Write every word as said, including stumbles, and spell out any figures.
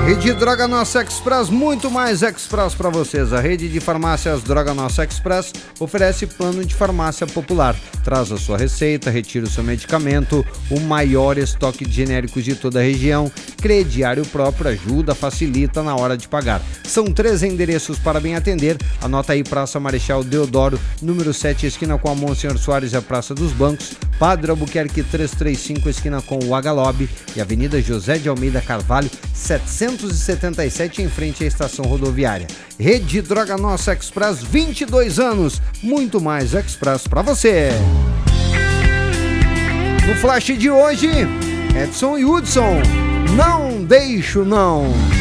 Rede Droga Nossa Express, muito mais Express para vocês. A rede de farmácias Droga Nossa Express oferece plano de farmácia popular. Traz a sua receita, retira o seu medicamento, o maior estoque de genéricos de toda a região. Crediário próprio ajuda, facilita na hora de pagar. São três endereços para bem atender. Anota aí: Praça Marechal Deodoro, número sete, esquina com a Monsenhor Soares e a Praça dos Bancos. Padre Albuquerque trezentos e trinta e cinco, esquina com o H-Lobby, e Avenida José de Almeida Carvalho, setecentos e setenta e sete, em frente à estação rodoviária. Rede Droga Nossa Express, vinte e dois anos, muito mais Express para você. No flash de hoje, Edson e Hudson, não deixo não.